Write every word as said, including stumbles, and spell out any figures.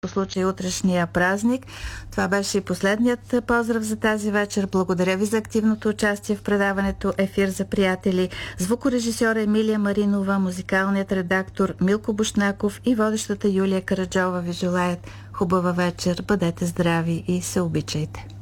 случай утрешния празник. Това беше и последният поздрав за тази вечер. Благодаря ви за активното участие в предаването Ефир за приятели. Звукорежисьор Емилия Маринова, музикалният редактор Милко Бушнаков и водещата Юлия Караджова ви желаят хубава вечер. Бъдете здрави и се обичайте.